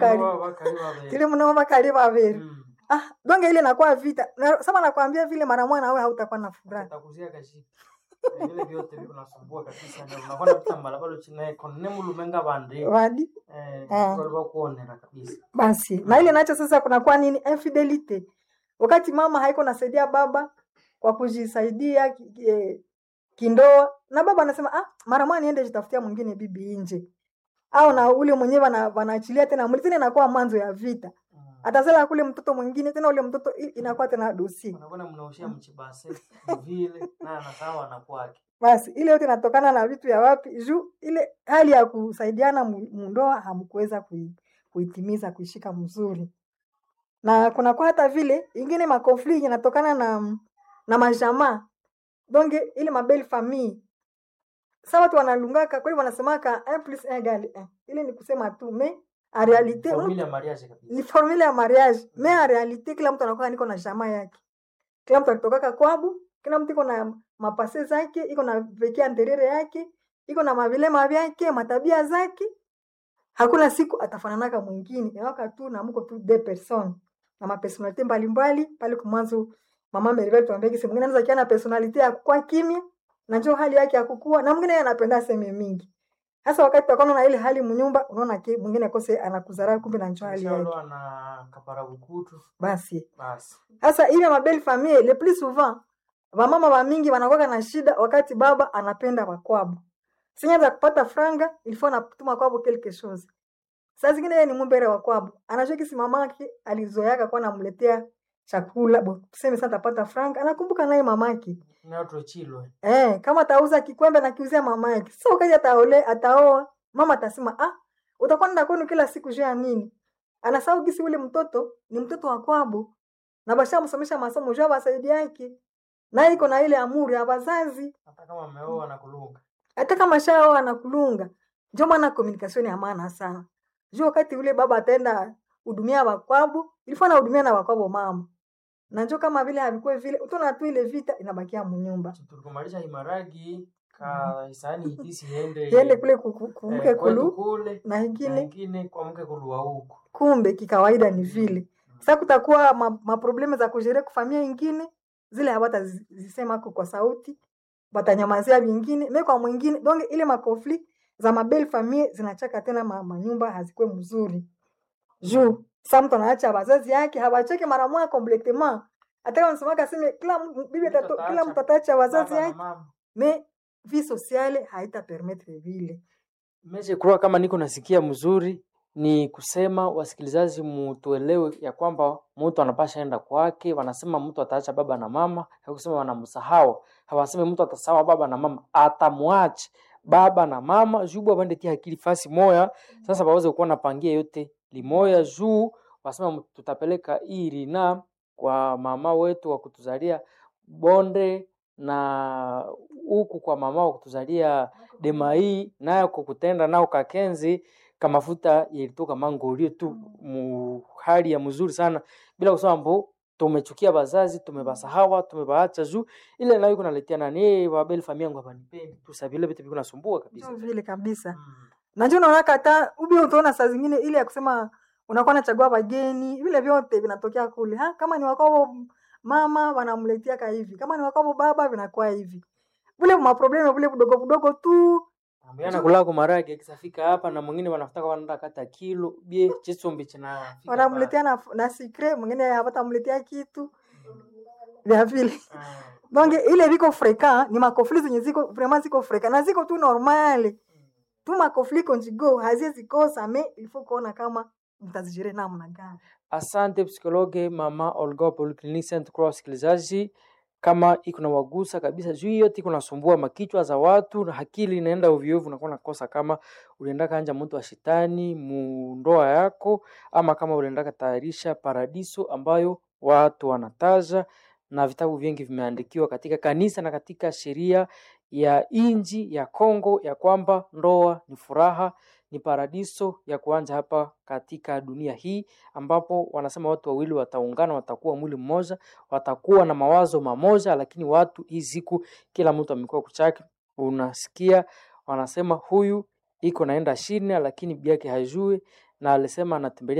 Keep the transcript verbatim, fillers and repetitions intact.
kali Wa bakali babiri. tili mnao bakali babiri. Mm. Ah, donge ile inakuwa vita. Na sasa nakwambia vile mara moja na wewe hautakuwa na furaha. Utakuzia kashi. Eh, vile vyote viko nasumbua kabisa ndio unakwenda kutambala bado chinae konne mulumenga bandi. Wadi. Eh, Ah. walikuwa kuonera kabisa. Basi. Na ile nacho sasa kuna kwa nini infidelity. Wakati mama haiko nasaidia baba kwa kujisaidia ki- eh, kindoa na baba anasema ah mara moja niende jitafutia mwingine bibi nje. Au na ule mwenyewe wana- wanaachilia tena mwili tena inakuwa mwanzo ya vita. Mm. Atazala kule mtoto mwingine tena ule mtoto i- inakuwa tena dosi. Unakwenda mnaoshia mchibase vile na anasawa na kwake. Basi ile yote inatokana na vitu ya wapi juu ile hali ya kusaidiana mu- mundoa hamkuweza kui, kuitimiza kuishika mzuri. Na kuna kwa hata vile ingine makonflikt yanatokana na na majamaa. Donge ile mabel famille. Sasa watu wanalungaka kwa hiyo wanasemaka un plus un égale un. Ile ni kusema tu mais en réalité Familia mariage kabisa. ni formule ya mariage mais en réalité kila mtu anakuwa niko na jamaa yake. Kila mtu alitokaka kwabu, kila mtu iko na mapase zake, iko na vekea nterere yake, iko na mavilema vyake, matabia zake. Hakuna siku atafananaka mwingine. Inawaka tu na mko tu deux personnes na mapersonalite mbalimbali pale kwa mwanzo mama Meribel tuambia kisi mwingine anaweza kiana personalite ya kukua kimya na njoo hali yake ya kukua na mwingine yeye anapenda seme mingi. Sasa wakati tutakuwa na ile hali mnyumba unaona ke mwingine akose anakudharau kumbe na njoo hali yake. Shalo na kapara bukutu. Basi Basi. sasa ile mabel famille le plus souvent wamama wa mingi wanakuwa na shida wakati baba anapenda wakwabo. Sinya za kupata franga ilikuwa anatuma kwabo quelque chose. Saa zingine yeye ni mumbere wa kwabo. Anajua kisi mamake alizoeaka kwa namletea chakula. Bo, tuseme sasa atapata franga, anakumbuka naye mamake. Na watu chilo. Eh, kama atauza kikwembe na kiuzia mamake. Sasa wakati ataole ataoa, mama atasema, "Ah, utakuwa nenda kwenu kila siku juu ya nini?" Anasahau kisi ule mtoto ni mtoto wa kwabo. Na basha msomesha masomo juu basaidi yake. Na iko na ile amuri ya wazazi. Hata kama ameoa na kulunga. Hata kama shao anakulunga. Ndio maana communication ya maana sana. Juu wakati ule baba ataenda hudumia wakwabo, ilikuwa na hudumia na wakwabo mama. Na njoo kama vile havikuwa vile, utaona tu ile vita inabakia mnyumba. Tulikumalisha himaragi ka isani hitisi yende. Yende kule kumke eh, kwetu kulu kule na na ingine ingine kwa mke kulua huko. kumbe kikawaida ni vile. Sasa kutakuwa ma, ma probleme za kujere kufamia ingine, zile hawata zi- zisema kwa kwa sauti, watanyamazia vingine, me kwa mwingine. Donc ile ma conflict za mabel famille zinachaka tena ma, manyumba hazikuwe mzuri. Juu sasa mtu anaacha wazazi yake hawacheke mara moja completement. Hata kama msemaga sema kila m- bibi Mtu atato, kila ataacha mtu ataacha wazazi Baba na yake, mama. me vie sociale haita permettre vile. Meje kuwa kama niko nasikia mzuri ni kusema wasikilizaji mutuelewe ya kwamba mtu anapasha enda kwake. Wanasema mtu ataacha baba na mama, hakusema wanamsahau. Hawasemi mtu atasawa baba na mama, atamwacha baba na mama juu abande tia akili fasi moya. Sasa baweze kuwa napangia yote limoya juu wasema tutapeleka hii na kwa mama wetu wa kutuzalia bonde na huku kwa mama wa kutuzalia demai nayo kukutenda nao kakenzi kamafuta yalitoka mangorio tu mu hali ya mzuri sana bila kusema mbo tumechukia bazazi tumebasahawa tumebaacha juu ile nayo kunaletea nani wa bel famia yangu hapa nipendi tu sabile vitu viko nasumbua kabisa. Ndio vile kabisa. Mm. Na njoo unaona kata ubi utaona saa zingine ile ya kusema unakuwa unachagua wageni, vile vyote vinatokea kule. Ha, kama ni wakao mama wanamletea ka hivi, kama ni wakao baba vinakuwa hivi. Vile ma probleme vile vidogo vidogo tu. Ambiana kula kwa marage kisafika hapa na mwingine wanataka wanaenda kata kilo bie chesombe chana fika. Wanamletea na, na secret, mwingine hawatamletea kitu. Vya vile. Ah. Donc ile viko fréquent, ni ma conflits zenye ziko vraiment ziko fréquent. Na ziko tu normal. Tu ma conflits conjugaux haziwezi kosa, mais il faut kuona kama mtazijere namna gani. Asante psikologe mama Olga Polyclinic Saint Croix sikilizaji, kama iko na wagusa kabisa juu yote iko nasumbua makichwa za watu na akili inaenda ovyo ovyo, unakuwa nakosa kama ulienda kanja mtu wa shetani mu ndoa yako ama kama ulienda katayarisha paradiso ambayo watu wanataja na vitabu vingi vimeandikiwa katika kanisa na katika sheria ya inji ya Kongo ya kwamba ndoa ni furaha, ni paradiso ya kuanza hapa katika dunia hii, ambapo wanasema watu wawili wataungana, watakuwa mwili mmoja, watakuwa na mawazo mamoja, lakini watu hii siku kila mtu amekuwa kuchake. Unasikia wanasema huyu iko naenda shina lakini bibi yake hajui, na alisema anatembelea